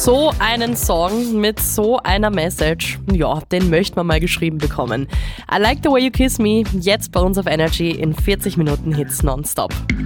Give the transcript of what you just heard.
So einen Song mit so einer Message, ja, den möchte man mal geschrieben bekommen. I Like the Way You Kiss Me, jetzt bei uns auf Energy in 40 Minuten Hits nonstop.